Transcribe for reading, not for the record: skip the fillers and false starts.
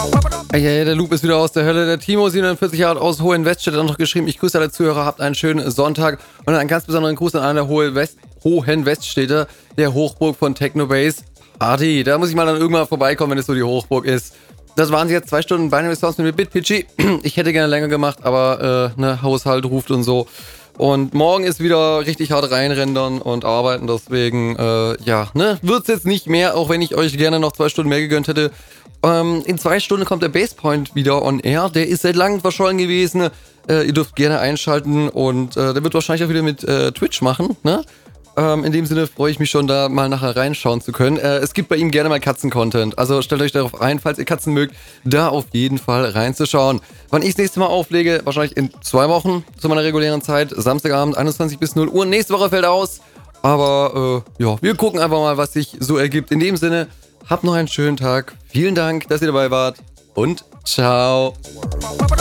Ja, der Loop ist wieder aus der Hölle. Der Timo, 47 Jahre alt, aus Hohen Weststedt, hat noch geschrieben: Ich grüße alle Zuhörer, habt einen schönen Sonntag und einen ganz besonderen Gruß an alle Hohen Weststädter, der Hochburg von Technobase Party. Da muss ich mal dann irgendwann vorbeikommen, wenn es so die Hochburg ist. Das waren sie jetzt 2 Stunden Binary Sounds mit BitPG. Ich hätte gerne länger gemacht, aber Haushalt ruft und so. Und morgen ist wieder richtig hart reinrendern und arbeiten, deswegen, wird's jetzt nicht mehr, auch wenn ich euch gerne noch 2 Stunden mehr gegönnt hätte. In 2 Stunden kommt der Basepoint wieder on air, der ist seit langem verschollen gewesen. Ihr dürft gerne einschalten und der wird wahrscheinlich auch wieder mit Twitch machen, ne? In dem Sinne freue ich mich schon, da mal nachher reinschauen zu können. Es gibt bei ihm gerne mal Katzen-Content, also stellt euch darauf ein, falls ihr Katzen mögt, da auf jeden Fall reinzuschauen. Wann ich das nächste Mal auflege, wahrscheinlich in 2 Wochen zu meiner regulären Zeit, Samstagabend 21 bis 0 Uhr. Nächste Woche fällt aus, aber wir gucken einfach mal, was sich so ergibt. In dem Sinne, habt noch einen schönen Tag, vielen Dank, dass ihr dabei wart und ciao.